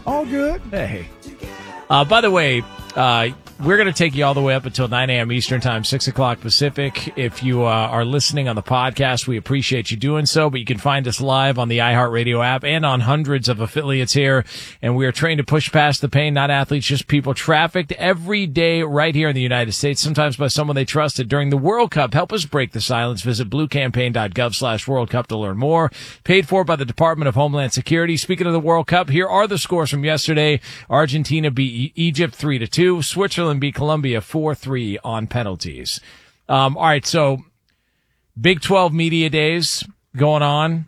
All good. Hey. By the way, we're going to take you all the way up until 9 a.m. Eastern Time, 6 o'clock Pacific. If you are listening on the podcast, we appreciate you doing so, but you can find us live on the iHeartRadio app and on hundreds of affiliates here. And we are trained to push past the pain, not athletes, just people trafficked every day right here in the United States, sometimes by someone they trusted during the World Cup. Help us break the silence. Visit bluecampaign.gov/World Cup to learn more. Paid for by the Department of Homeland Security. Speaking of the World Cup, here are the scores from yesterday. Argentina beat Egypt 3-2. Switzerland beat Colombia 4-3 on penalties. All right, so Big 12 media days going on.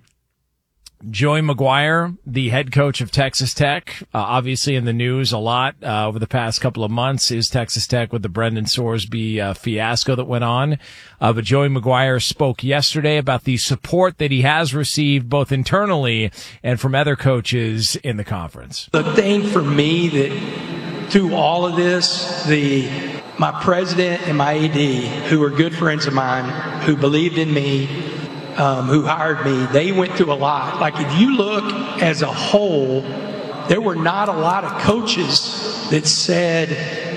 Joey McGuire, the head coach of Texas Tech, obviously in the news a lot over the past couple of months, is Texas Tech with the Brendan Sorsby fiasco that went on. But Joey McGuire spoke yesterday about the support that he has received both internally and from other coaches in the conference. The thing for me that through all of this, my president and my AD, who are good friends of mine, who believed in me, who hired me, they went through a lot. Like, if you look as a whole, there were not a lot of coaches that said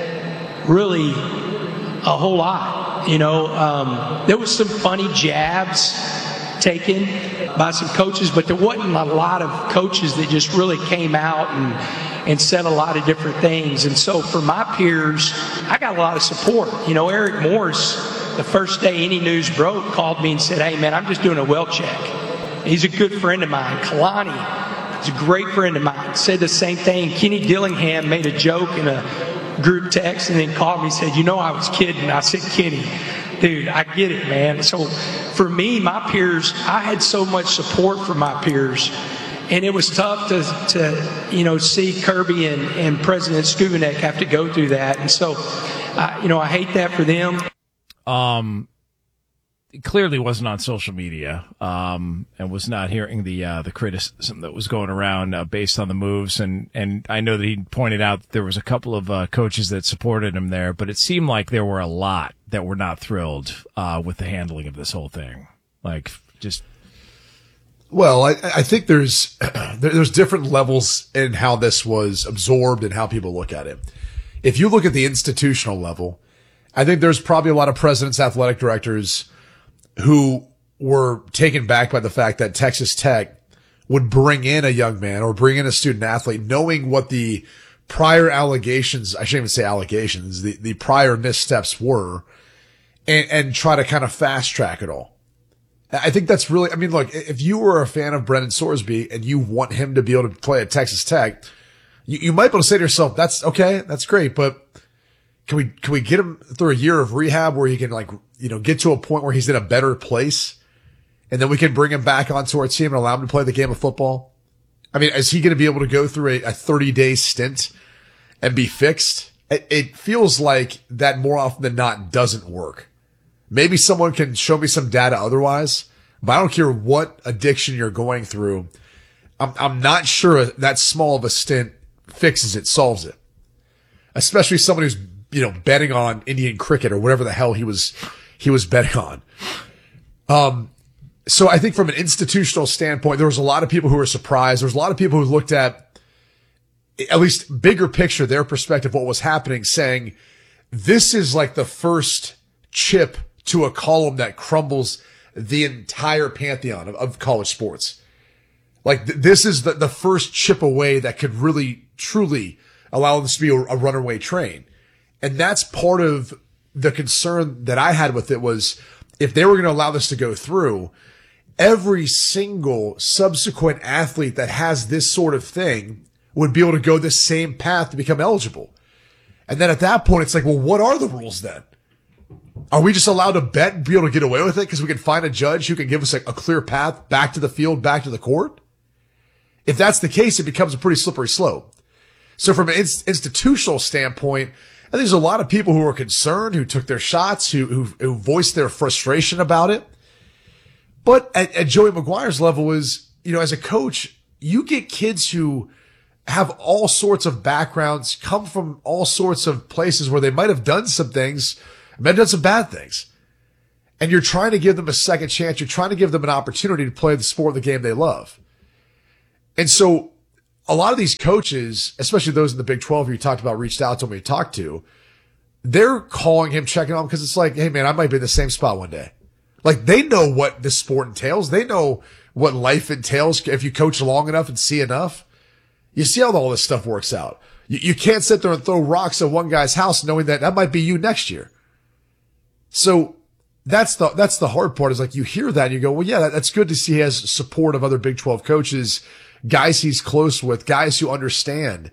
really a whole lot. You know, there was some funny jabs taken by some coaches, but there wasn't a lot of coaches that just really came out and said a lot of different things. And so for my peers, I got a lot of support. You know, Eric Morris, the first day any news broke, called me and said, "Hey, man, I'm just doing a well check." He's a good friend of mine. Kalani is a great friend of mine. Said the same thing. Kenny Dillingham made a joke in a group text and then called me and said, "You know, I was kidding." I said, "Kenny, dude, I get it, man." So for me, my peers, I had so much support from my peers. And it was tough to you know, see Kirby and President Skubanek have to go through that. And so, you know, I hate that for them. It clearly wasn't on social media, and was not hearing the criticism that was going around, based on the moves. And I know that he pointed out that there was a couple of, coaches that supported him there, but it seemed like there were a lot that were not thrilled, with the handling of this whole thing. Like, just. Well, I think there's different levels in how this was absorbed and how people look at it. If you look at the institutional level, I think there's probably a lot of presidents, athletic directors who were taken back by the fact that Texas Tech would bring in a young man or bring in a student athlete, knowing what the prior allegations, I shouldn't even say allegations, the prior missteps were, and try to kind of fast track it all. I think that's really, I mean, look, if you were a fan of Brendan Sorsby and you want him to be able to play at Texas Tech, you might be able to say to yourself, that's okay, that's great, but can we get him through a year of rehab where he can, like, you know, get to a point where he's in a better place, and then we can bring him back onto our team and allow him to play the game of football? I mean, is he going to be able to go through a 30-day stint and be fixed? It feels like that more often than not doesn't work. Maybe someone can show me some data otherwise, but I don't care what addiction you're going through. I'm not sure that small of a stint fixes it, solves it. Especially someone who's, you know, betting on Indian cricket or whatever the hell he was betting on. So I think from an institutional standpoint, there was a lot of people who were surprised. There was a lot of people who looked at least bigger picture, their perspective, what was happening, saying this is like the first chip to a column that crumbles the entire pantheon of college sports. Like, this is the first chip away that could really, truly allow this to be a runaway train. And that's part of the concern that I had with it, was if they were going to allow this to go through, every single subsequent athlete that has this sort of thing would be able to go the same path to become eligible. And then at that point, it's like, well, what are the rules then? Are we just allowed to bet and be able to get away with it because we can find a judge who can give us a clear path back to the field, back to the court? If that's the case, it becomes a pretty slippery slope. So from an institutional standpoint, I think there's a lot of people who are concerned, who took their shots, who voiced their frustration about it. But at Joey McGuire's level is, you know, as a coach, you get kids who have all sorts of backgrounds, come from all sorts of places where they might have done some things, might have done some bad things. And you're trying to give them a second chance. You're trying to give them an opportunity to play the sport, the game they love. And so a lot of these coaches, especially those in the Big 12 who you talked about, reached out to him, we talked to, they're calling him, checking on him because it's like, hey man, I might be in the same spot one day. Like they know what the sport entails. They know what life entails. If you coach long enough and see enough, you see how all this stuff works out. You can't sit there and throw rocks at one guy's house knowing that might be you next year. So that's the hard part is like you hear that and you go, well, yeah, that's good to see he has support of other Big 12 coaches, guys he's close with, guys who understand,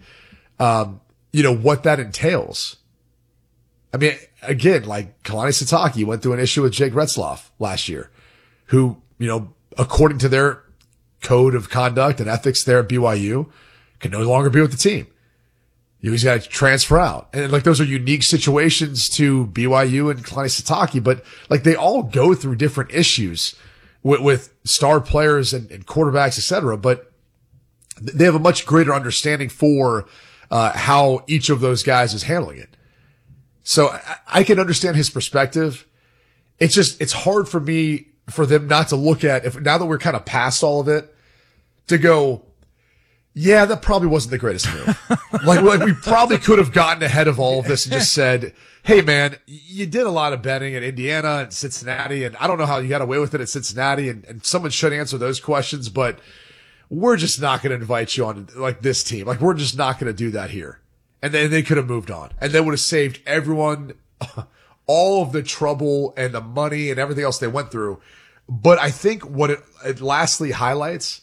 what that entails. I mean, again, like Kalani Sitake went through an issue with Jake Retzloff last year, who, according to their code of conduct and ethics there at BYU, can no longer be with the team. He's got to transfer out. And like those are unique situations to BYU and Kalani Sitake, but like they all go through different issues with star players and quarterbacks, et cetera. But they have a much greater understanding for how each of those guys is handling it. So I can understand his perspective. It's hard for me, for them not to look at, now that we're kind of past all of it, to go, yeah, that probably wasn't the greatest move. like we probably could have gotten ahead of all of this and just said, hey man, you did a lot of betting at Indiana and Cincinnati, and I don't know how you got away with it at Cincinnati, and someone should answer those questions, but we're just not going to invite you on like this team. Like we're just not going to do that here. And then they could have moved on, and they would have saved everyone all of the trouble and the money and everything else they went through. But I think what it lastly highlights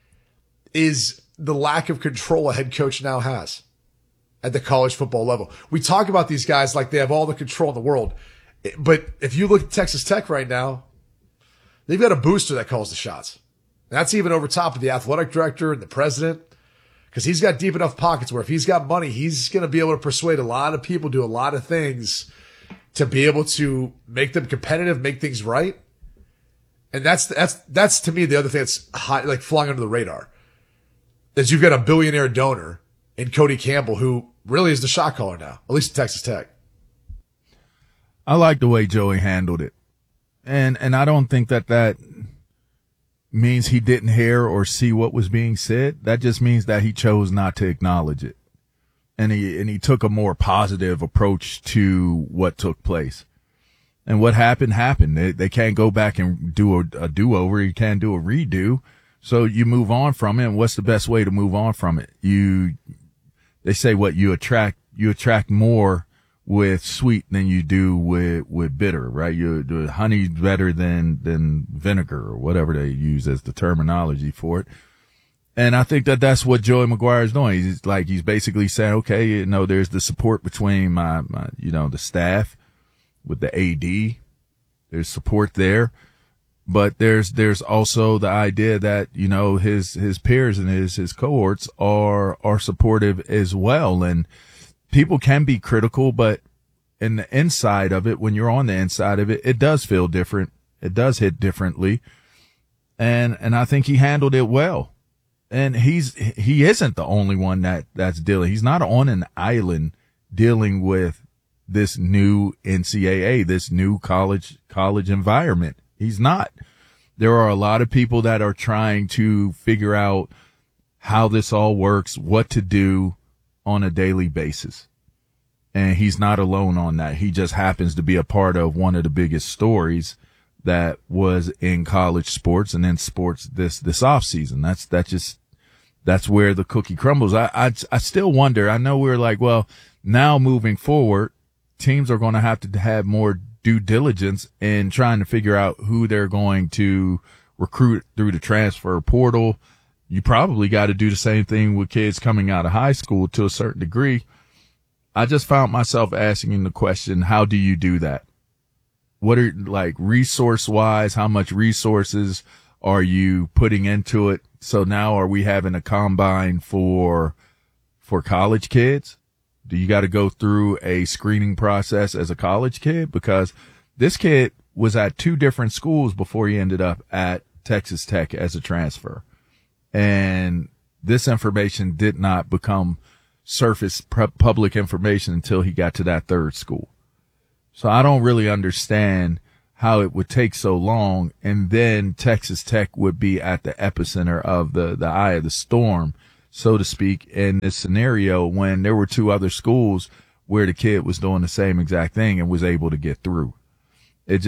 is the lack of control a head coach now has at the college football level. We talk about these guys like they have all the control in the world. But if you look at Texas Tech right now, they've got a booster that calls the shots. That's even over top of the athletic director and the president. Because he's got deep enough pockets where if he's got money, he's going to be able to persuade a lot of people to do a lot of things to be able to make them competitive, make things right. And that's to me the other thing that's hot, like flying under the radar. Is you've got a billionaire donor in Cody Campbell, who really is the shot caller now, at least at Texas Tech. I like the way Joey handled it. And I don't think that means he didn't hear or see what was being said. That just means that he chose not to acknowledge it. And he took a more positive approach to what took place. And what happened. They can't go back and do a do-over. You can't do a redo. So you move on from it. And what's the best way to move on from it? They say you attract more with sweet than you do with bitter, right? The honey's better than vinegar or whatever they use as the terminology for it. And I think that's what Joey McGuire is doing. He's basically saying, okay, there's the support between my the staff with the AD. There's support there. But there's also the idea that, his peers and his cohorts are supportive as well. And people can be critical, but in the inside of it, when you're on the inside of it, it does feel different. It does hit differently. And I think he handled it well. And he isn't the only one that's dealing. He's not on an island dealing with this new NCAA, this new college environment. He's not. There are a lot of people that are trying to figure out how this all works, what to do on a daily basis. And he's not alone on that. He just happens to be a part of one of the biggest stories that was in college sports and in sports this off season. That's where the cookie crumbles. I still wonder. I know we're like, well, now moving forward, teams are going to have more due diligence in trying to figure out who they're going to recruit through the transfer portal. You probably got to do the same thing with kids coming out of high school to a certain degree. I just found myself asking the question, how do you do that? What are, like, resource wise, how much resources are you putting into it? So now are we having a combine for college kids? Do you got to go through a screening process as a college kid? Because this kid was at 2 different schools before he ended up at Texas Tech as a transfer. And this information did not become surface public information until he got to that 3rd school. So I don't really understand how it would take so long, and then Texas Tech would be at the epicenter of the eye of the storm so to speak, in this scenario when there were two other schools where the kid was doing the same exact thing and was able to get through. It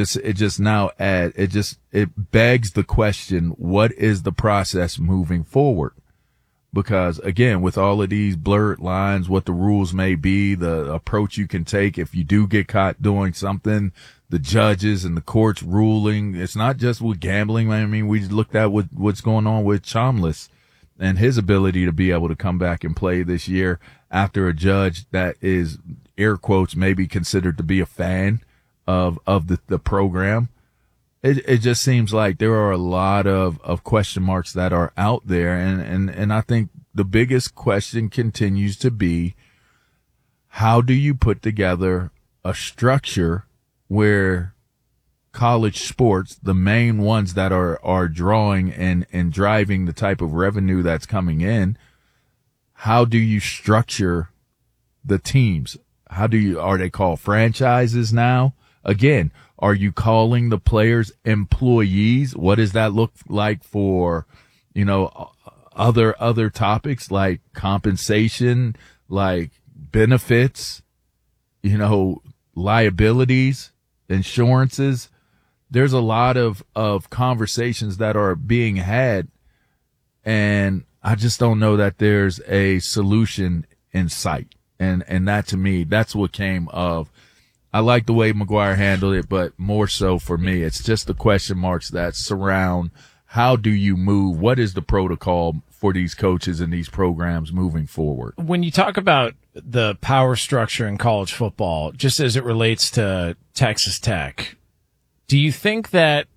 begs the question, what is the process moving forward? Because again, with all of these blurred lines, what the rules may be, the approach you can take if you do get caught doing something, the judges and the courts ruling, it's not just with gambling. I mean, we looked at what's going on with Chomless and his ability to be able to come back and play this year after a judge that is, air quotes, maybe considered to be a fan of the program. It just seems like there are a lot of question marks that are out there. And I think the biggest question continues to be, how do you put together a structure where college sports, the main ones that are drawing and driving the type of revenue that's coming in, how do you structure the teams? Are they called franchises now? Again, are you calling the players employees? What does that look like for, other topics like compensation, like benefits, liabilities, insurances? There's a lot of conversations that are being had, and I just don't know that there's a solution in sight. And that, to me, that's what came of. I like the way McGuire handled it, but more so for me, it's just the question marks that surround how do you move? What is the protocol for these coaches and these programs moving forward? When you talk about the power structure in college football, just as it relates to Texas Tech, do you think that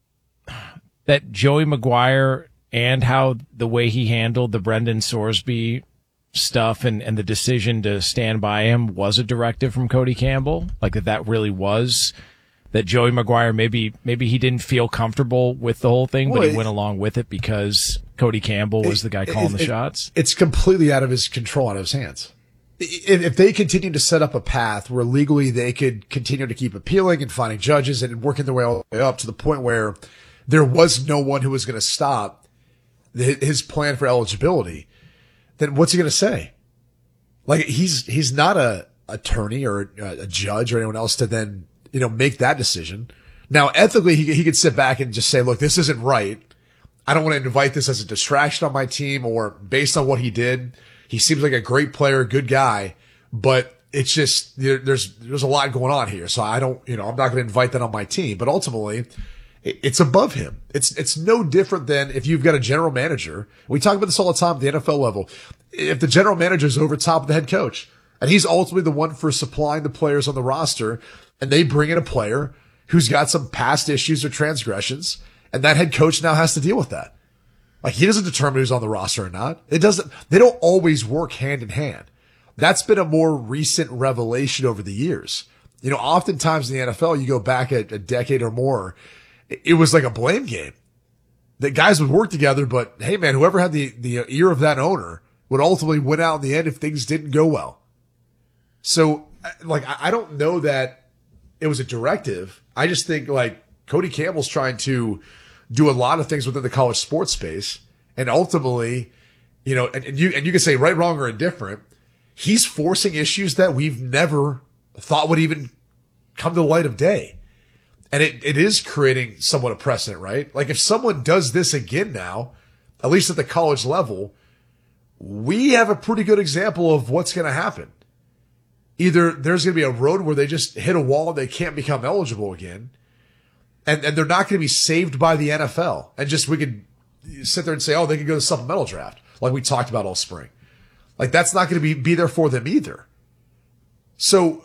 Joey McGuire and how the way he handled the Brendan Sorsby stuff and the decision to stand by him was a directive from Cody Campbell? Like that really was, that Joey McGuire, maybe he didn't feel comfortable with the whole thing, but he went along with it because Cody Campbell was the guy calling the shots? It's completely out of his control, out of his hands. If they continue to set up a path where legally they could continue to keep appealing and finding judges and working their way all the way up to the point where there was no one who was going to stop his plan for eligibility, then what's he going to say? Like, he's not a attorney or a judge or anyone else to then, make that decision. Now, ethically, he could sit back and just say, look, this isn't right. I don't want to invite this as a distraction on my team, or based on what he did. He seems like a great player, good guy, but it's just, there's a lot going on here. So I don't, I'm not going to invite that on my team, but ultimately it's above him. It's no different than if you've got a general manager. We talk about this all the time at the NFL level. If the general manager is over top of the head coach and he's ultimately the one for supplying the players on the roster, and they bring in a player who's got some past issues or transgressions, and that head coach now has to deal with that. Like, he doesn't determine who's on the roster or not. They don't always work hand in hand. That's been a more recent revelation over the years. Oftentimes in the NFL, you go back a decade or more, it was like a blame game. The guys would work together, but hey man, whoever had the ear of that owner would ultimately win out in the end if things didn't go well. So, like, I don't know that it was a directive. I just think, like, Cody Campbell's trying to do a lot of things within the college sports space. And ultimately, and you can say right, wrong, or indifferent, he's forcing issues that we've never thought would even come to the light of day. And it is creating somewhat a precedent, right? Like, if someone does this again now, at least at the college level, we have a pretty good example of what's going to happen. Either there's going to be a road where they just hit a wall and they can't become eligible again, and they're not going to be saved by the NFL. And just, we could sit there and say, oh, they could go to the supplemental draft, like we talked about all spring. Like, that's not going to be there for them either. So,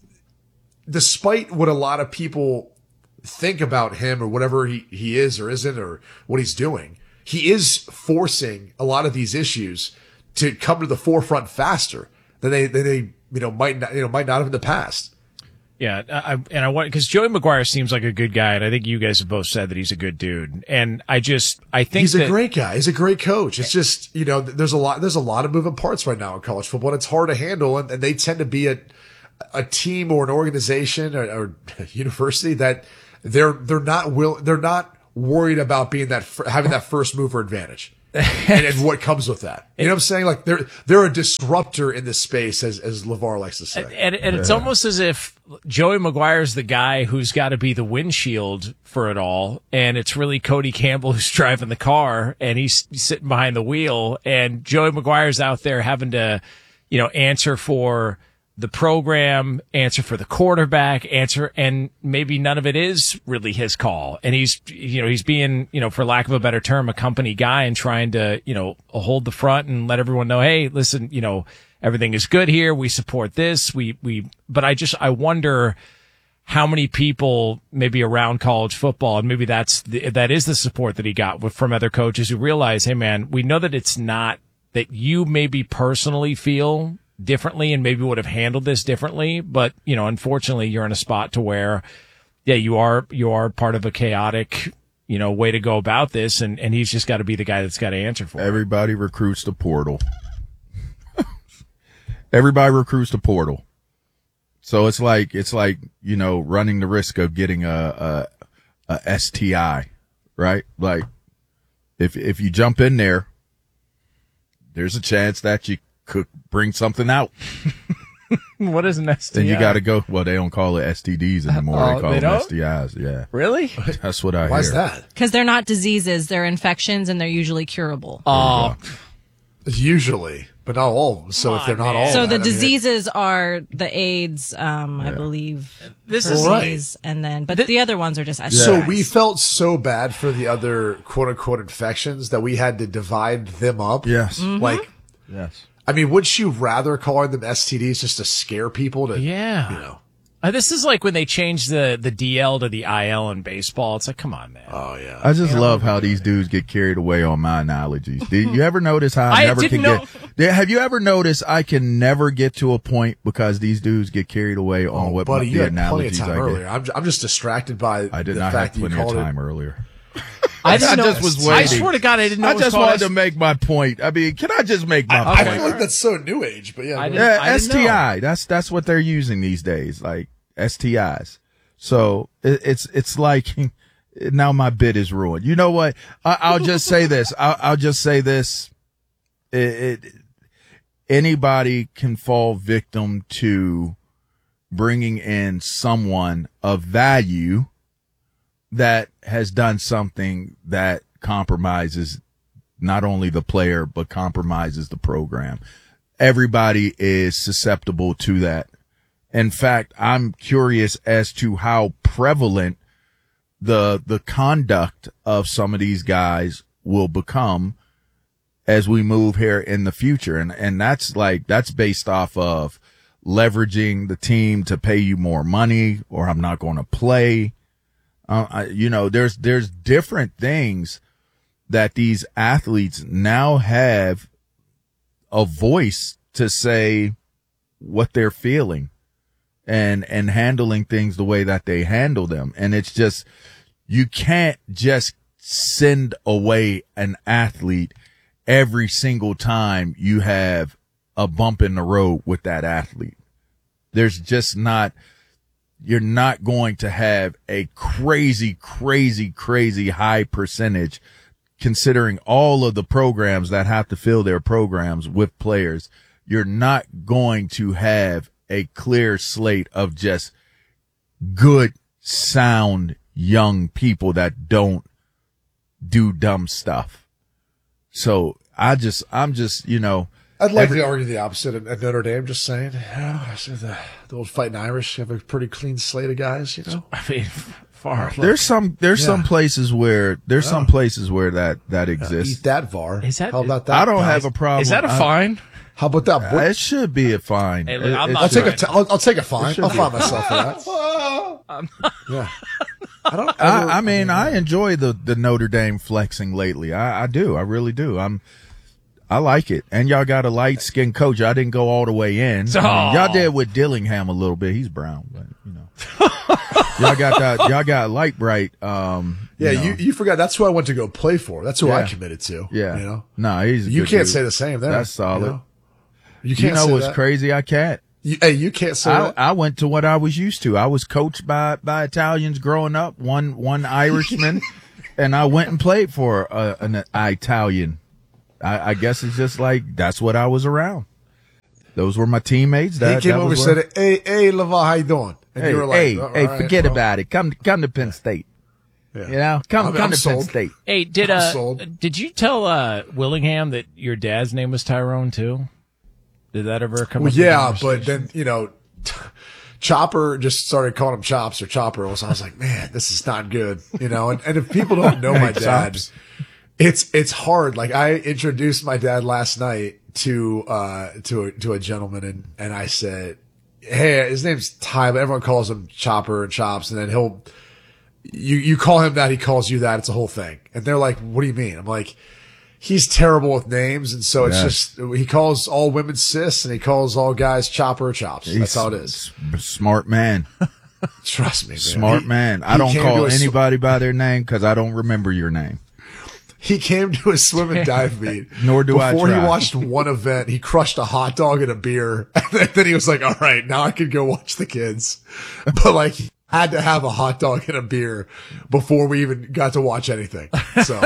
despite what a lot of people think about him or whatever he is or isn't or what he's doing, he is forcing a lot of these issues to come to the forefront faster than they might not have in the past. Yeah, I want, because Joey McGuire seems like a good guy, and I think you guys have both said that he's a good dude. And I think he's a great guy. He's a great coach. It's just, there's a lot of moving parts right now in college football, and it's hard to handle. And they tend to be a team or an organization or a university that they're not worried about being having that first mover advantage. and what comes with that. You know what I'm saying? Like they're a disruptor in this space, as LeVar likes to say. And it's almost as if Joey Maguire's the guy who's got to be the windshield for it all, and it's really Cody Campbell who's driving the car, and he's sitting behind the wheel, and Joey Maguire's out there having to, answer for the program, answer for the quarterback, and maybe none of it is really his call. And he's being, for lack of a better term, a company guy and trying to, hold the front and let everyone know, hey, listen, everything is good here. We support this. But I wonder how many people maybe around college football, and maybe that is the support that he got from other coaches who realize, hey man, we know that it's not that you maybe personally feel differently and maybe would have handled this differently. But, unfortunately you're in a spot to where, yeah, you are part of a chaotic, way to go about this. And he's just got to be the guy that's got to answer for it. Everybody recruits the portal. Everybody recruits the portal. So it's like, running the risk of getting a STI, right? Like if you jump in there, there's a chance that you could bring something out. What is an STI? Then you got to go. Well, they don't call it STDs anymore. They call them STIs. Yeah. Really? That's what I hear. Why is that? Because they're not diseases. They're infections, and they're usually curable. Oh, usually, but not all of them. So if they're not all, so that, the diseases are the AIDS, I believe. This is right. And then, but the other ones are just STIs. So we felt so bad for the other quote unquote infections that we had to divide them up. Yes. Mm-hmm. Like, yes. I mean, wouldn't you rather call them STDs just to scare people to, yeah. This is like when they changed the DL to the IL in baseball. It's like, come on, man. Oh, yeah. I just love how these dudes get carried away on my analogies. Did you ever notice how I never can get? Have you ever noticed I can never get to a point because these dudes get carried away on what buddy, the you had plenty of analogies time I earlier. get? I'm just distracted by I did the not fact have that you plenty of called time it. earlier. I just was waiting. I swear to God, I didn't know. I just wanted to make my point. I mean, can I just make my I point? feel like that's so new age, but yeah. I didn't STI. That's what they're using these days, like STIs. So it's like now my bit is ruined. You know what? I'll just say this. I'll just say this. Anybody can fall victim to bringing in someone of value that has done something that compromises not only the player, but compromises the program. Everybody is susceptible to that. In fact, I'm curious as to how prevalent the conduct of some of these guys will become as we move here in the future. And that's based off of leveraging the team to pay you more money, or I'm not going to play. There's different things that these athletes now have a voice to say what they're feeling and handling things the way that they handle them. And it's just, you can't just send away an athlete every single time you have a bump in the road with that athlete. There's just not, you're not going to have a crazy high percentage, considering all of the programs that have to fill their programs with players. You're not going to have a clear slate of just good, sound, young people that don't do dumb stuff. So I'm just, I'd like to argue the opposite at Notre Dame, just saying. The old Fighting Irish have a pretty clean slate of guys, I mean, far. There's some places where that exists. Eat that, VAR. How about that? I don't have a problem. Is that a fine? How about that? It should be a fine. Hey, look, I'll take a fine. I'll fine myself for that. Yeah. I enjoy the Notre Dame flexing lately. I do. I really do. I like it. And y'all got a light skinned coach. I didn't go all the way in. Y'all did with Dillingham a little bit. He's brown, but y'all got light bright. You forgot. That's who I went to go play for. That's who I committed to. Yeah. No, he's a you good can't dude. say the same there. That's solid. You can't say what's that. crazy? I can't. You can't say that. I went to what I was used to. I was coached by Italians growing up, one Irishman, and I went and played for an Italian. I guess it's just like, that's what I was around. Those were my teammates. He came over and said, hey, LaVar, how you doing? And you were like, hey, right, forget about it. Come to Penn State. Yeah. You know, come to Penn State. Hey, did you tell Willingham that your dad's name was Tyrone too? Did that ever come up? Yeah, but then, Chopper just started calling him Chops or Chopper. So I was like, man, this is not good, and if people don't know my dad, it's hard. Like, I introduced my dad last night to a gentleman and I said, hey, his name's Ty, but everyone calls him Chopper and Chops. And then you call him that, he calls you that. It's a whole thing. And they're like, what do you mean? I'm like, he's terrible with names. And so it's just, he calls all women sis and he calls all guys Chopper or Chops. That's how it is. Smart man. Trust me, man. Smart man. I don't call anybody by their name because I don't remember your name. He came to a swim and dive meet. Nor do I try. Before he watched one event, he crushed a hot dog and a beer. And then he was like, all right, now I can go watch the kids. But like, he had to have a hot dog and a beer before we even got to watch anything. So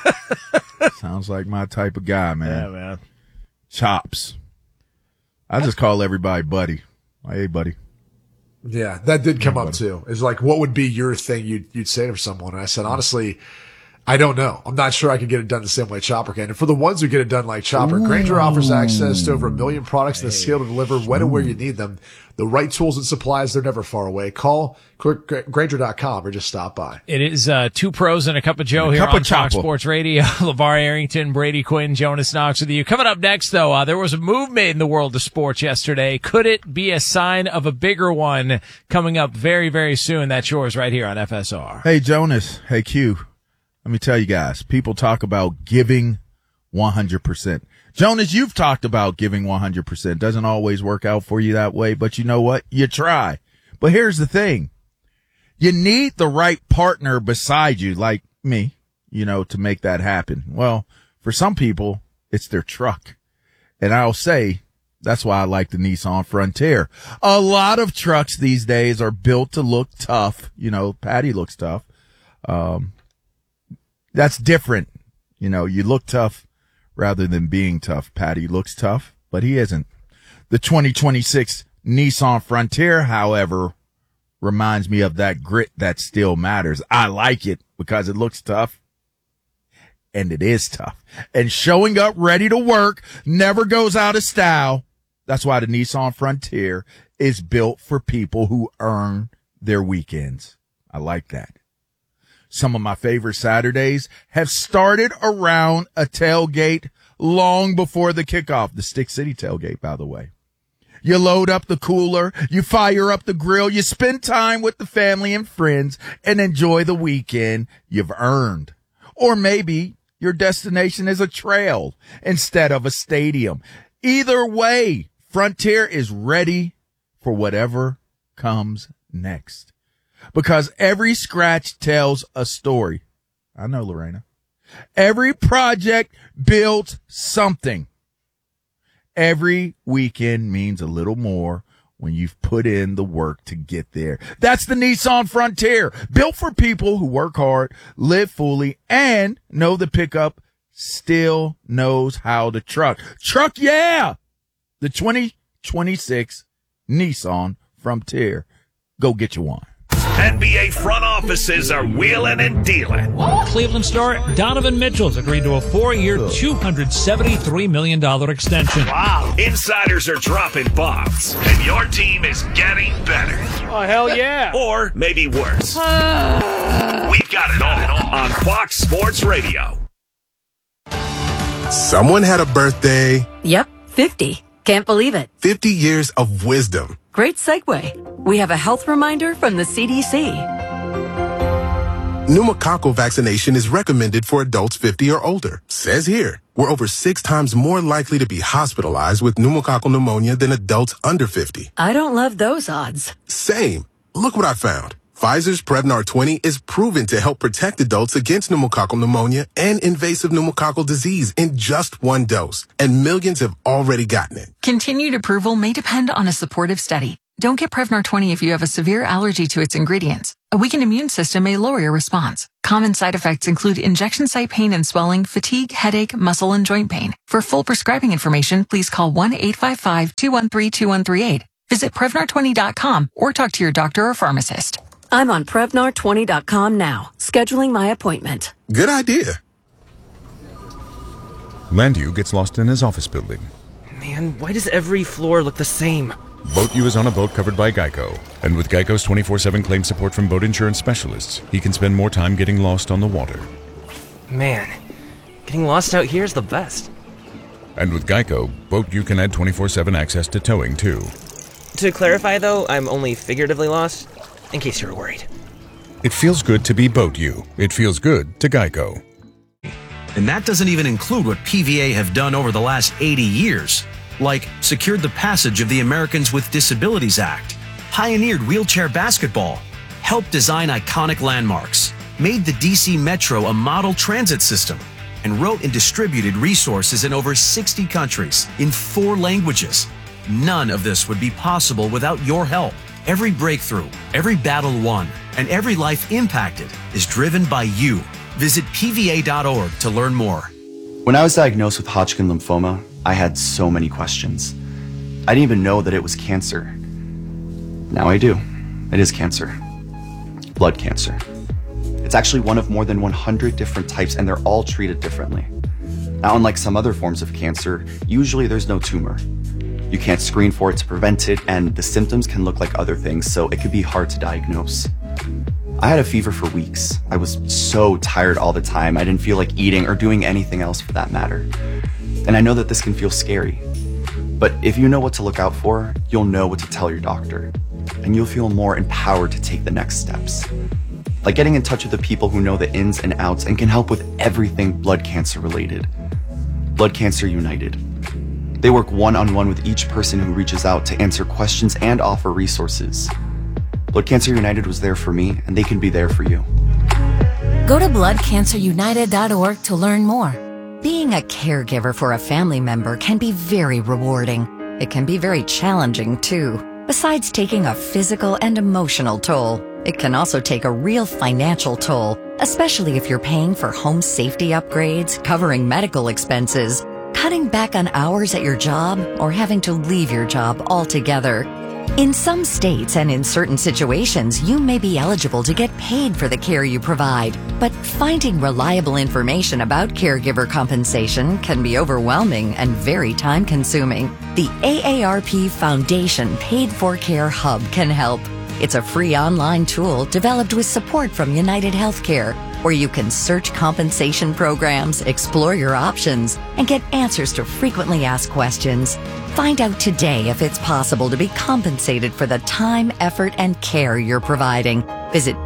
sounds like my type of guy, man. Yeah, man. Chops. I just call everybody buddy. Hey, buddy. Yeah, that did come up too. It's like, what would be your thing you'd say to someone? And I said, honestly, I don't know. I'm not sure I could get it done the same way Chopper can. And for the ones who get it done like Chopper, Grainger offers access to over 1 million products and the scale to deliver when and where you need them. The right tools and supplies, they're never far away. Call Grainger.com or just stop by. It is two pros and a cup of Joe here on Fox Sports Radio. LaVar Arrington, Brady Quinn, Jonas Knox with you. Coming up next, though, there was a move made in the world of sports yesterday. Could it be a sign of a bigger one coming up very, very soon? That's yours right here on FSR. Hey, Jonas. Hey, Q. Let me tell you guys, people talk about giving 100%. Jonas, you've talked about giving 100%. Doesn't always work out for you that way, but you know what? You try. But here's the thing. You need the right partner beside you, like me, to make that happen. Well, for some people, it's their truck. And I'll say, that's why I like the Nissan Frontier. A lot of trucks these days are built to look tough. Patty looks tough. That's different. You look tough rather than being tough. Patty looks tough, but he isn't. The 2026 Nissan Frontier, however, reminds me of that grit that still matters. I like it because it looks tough, and it is tough. And showing up ready to work never goes out of style. That's why the Nissan Frontier is built for people who earn their weekends. I like that. Some of my favorite Saturdays have started around a tailgate long before the kickoff. The Stick City tailgate, by the way. You load up the cooler, you fire up the grill, you spend time with the family and friends and enjoy the weekend you've earned. Or maybe your destination is a trail instead of a stadium. Either way, Frontier is ready for whatever comes next. Because every scratch tells a story. I know, Lorena. Every project builds something. Every weekend means a little more when you've put in the work to get there. That's the Nissan Frontier, built for people who work hard, live fully, and know the pickup still knows how to truck. Truck, yeah! The 2026 Nissan Frontier. Go get you one. NBA front offices are wheeling and dealing. Cleveland star Donovan Mitchell's agreed to a 4-year, $273 million extension. Wow. Insiders are dropping bombs, and your team is getting better. Oh, hell yeah. Or maybe worse. We've got it all on Fox Sports Radio. Someone had a birthday. Yep, 50. Can't believe it. 50 years of wisdom. Great segue. We have a health reminder from the CDC. Pneumococcal vaccination is recommended for adults 50 or older. Says here, we're over 6 times more likely to be hospitalized with pneumococcal pneumonia than adults under 50. I don't love those odds. Same. Look what I found. Pfizer's Prevnar 20 is proven to help protect adults against pneumococcal pneumonia and invasive pneumococcal disease in just 1 dose. And millions have already gotten it. Continued approval may depend on a supportive study. Don't get Prevnar 20 if you have a severe allergy to its ingredients. A weakened immune system may lower your response. Common side effects include injection site pain and swelling, fatigue, headache, muscle, and joint pain. For full prescribing information, please call 1-855-213-2138. Visit Prevnar20.com or talk to your doctor or pharmacist. I'm on Prevnar20.com now, scheduling my appointment. Good idea. Landu gets lost in his office building. Man, why does every floor look the same? Boat U is on a boat covered by Geico. And with Geico's 24/7 claim support from boat insurance specialists, he can spend more time getting lost on the water. Man, getting lost out here is the best. And with Geico, Boat U can add 24/7 access to towing, too. To clarify, though, I'm only figuratively lost, in case you were worried. It feels good to be Boat U. It feels good to Geico. And that doesn't even include what PVA have done over the last 80 years, like secured the passage of the Americans with Disabilities Act, pioneered wheelchair basketball, helped design iconic landmarks, made the DC Metro a model transit system, and wrote and distributed resources in over 60 countries in 4 languages. None of this would be possible without your help. Every breakthrough, every battle won, and every life impacted is driven by you. Visit PVA.org to learn more. When I was diagnosed with Hodgkin lymphoma, I had so many questions. I didn't even know that it was cancer. Now I do. It is cancer. Blood cancer. It's actually one of more than 100 different types, and they're all treated differently. Now, unlike some other forms of cancer, usually there's no tumor. You can't screen for it to prevent it, and the symptoms can look like other things, so it could be hard to diagnose. I had a fever for weeks. I was so tired all the time. I didn't feel like eating or doing anything else for that matter. And I know that this can feel scary. But if you know what to look out for, you'll know what to tell your doctor. And you'll feel more empowered to take the next steps. Like getting in touch with the people who know the ins and outs and can help with everything blood cancer related. Blood Cancer United. They work one-on-one with each person who reaches out to answer questions and offer resources. Blood Cancer United was there for me, and they can be there for you. Go to bloodcancerunited.org to learn more. Being a caregiver for a family member can be very rewarding. It can be very challenging, too. Besides taking a physical and emotional toll, it can also take a real financial toll, especially if you're paying for home safety upgrades, covering medical expenses, cutting back on hours at your job, or having to leave your job altogether. In some states and in certain situations, you may be eligible to get paid for the care you provide, but finding reliable information about caregiver compensation can be overwhelming and very time-consuming. The AARP Foundation Paid for Care Hub can help. It's a free online tool developed with support from United Healthcare, where you can search compensation programs, explore your options, and get answers to frequently asked questions. Find out today if it's possible to be compensated for the time, effort, and care you're providing. Visit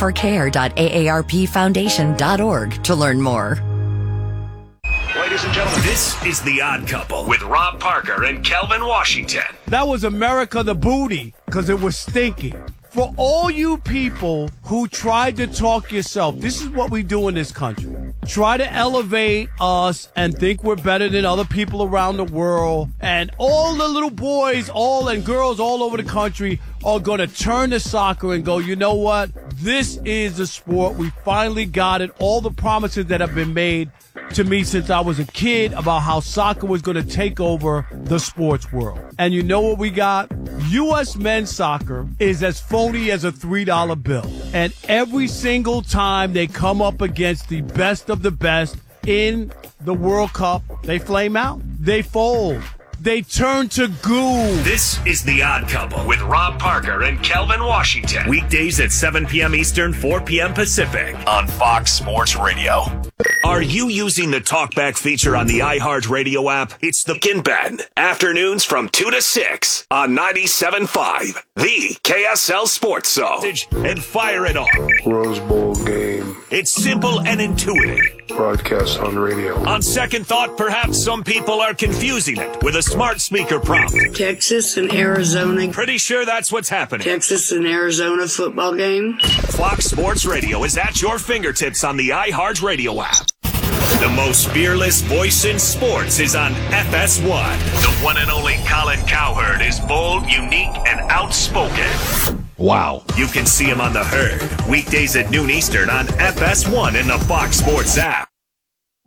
paidforcare.aarpfoundation.org to learn more. Ladies and gentlemen, this is The Odd Couple with Rob Parker and Kelvin Washington. That was America the Booty, because it was stinky. For all you people who tried to talk yourself, this is what we do in this country. Try to elevate us and think we're better than other people around the world. And all the little boys, and girls all over the country are going to turn to soccer and go, you know what? This is the sport. We finally got it. All the promises that have been made to me since I was a kid about how soccer was going to take over the sports world. And you know what we got? U.S. men's soccer is as phony as a $3 bill. And every single time they come up against the best of the best in the World Cup, they flame out. They fold. They turn to goo. This is The Odd Couple with Rob Parker and Kelvin Washington. Weekdays at 7 p.m. Eastern, 4 p.m. Pacific on Fox Sports Radio. Are you using the Talkback feature on the iHeartRadio app? It's the Kin Ben. Afternoons from 2 to 6 on 97.5, the KSL Sports Zone. And fire it on. Rose Bowl game. It's simple and intuitive. Broadcast on radio. On second thought, perhaps some people are confusing it with a smart speaker prompt. Texas and Arizona. Pretty sure that's what's happening. Texas and Arizona football game. Fox Sports Radio is at your fingertips on the iHeartRadio app. The most fearless voice in sports is on FS1. The one and only Colin Cowherd is bold, unique, and outspoken. Wow. You can see him on The Herd, weekdays at noon Eastern on FS1 and the Fox Sports app.